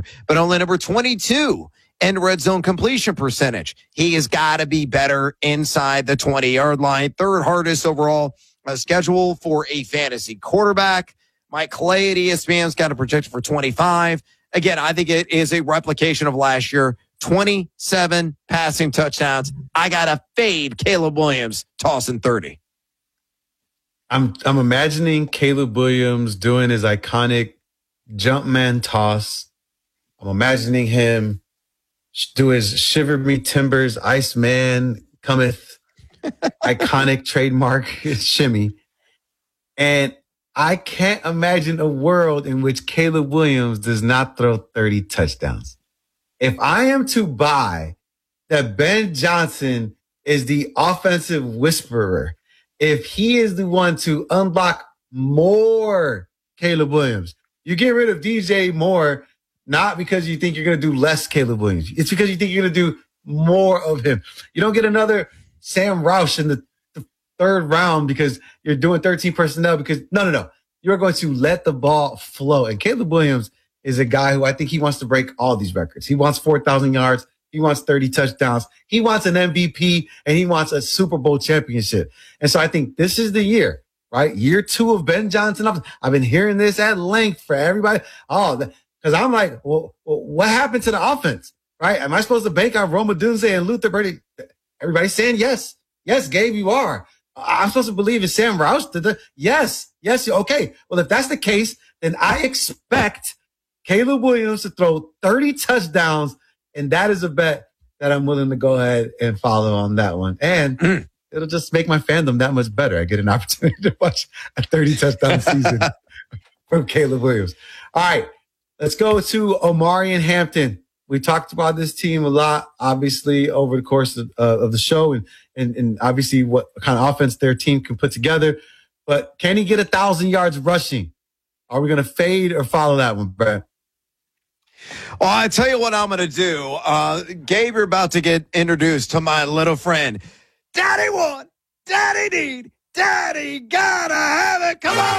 but only number 22 in red zone completion percentage. He has got to be better inside the 20-yard line. Third hardest overall schedule for a fantasy quarterback. Mike Clay at ESPN's got a projection for 25. Again, I think it is a replication of last year. 27 passing touchdowns. I got to fade Caleb Williams tossing 30. I'm imagining Caleb Williams doing his iconic Jumpman toss. I'm imagining him do his Shiver Me Timbers, Iceman cometh, iconic trademark shimmy. And I can't imagine a world in which Caleb Williams does not throw 30 touchdowns. If I am to buy that Ben Johnson is the offensive whisperer, if he is the one to unlock more Caleb Williams, you get rid of DJ Moore, not because you think you're going to do less Caleb Williams. It's because you think you're going to do more of him. You don't get another Sam Roush in the third round because you're doing 13 personnel because no. You're going to let the ball flow. And Caleb Williams is a guy who I think he wants to break all these records. He wants 4,000 yards. He wants 30 touchdowns. He wants an MVP and he wants a Super Bowl championship. And so I think this is the year, right? Year 2 of Ben Johnson. I've been hearing this at length for everybody. Because I'm like, well, what happened to the offense, right? Am I supposed to bank on Roma Dunze and Luther Burden? Everybody's saying yes. Yes, Gabe, you are. I'm supposed to believe in Sam Roush? Yes. Okay. Well, if that's the case, then I expect Caleb Williams to throw 30 touchdowns, and that is a bet that I'm willing to go ahead and follow on that one. And it'll just make my fandom that much better. I get an opportunity to watch a 30 touchdown season from Caleb Williams. All right. Let's go to Omarion Hampton. We talked about this team a lot, obviously, over the course of the show and obviously what kind of offense their team can put together. But can he get 1,000 yards rushing? Are we going to fade or follow that one, Brad? Well, I tell you what I'm going to do. Gabe, you're about to get introduced to my little friend. Daddy want, daddy need, daddy gotta have it. Come on.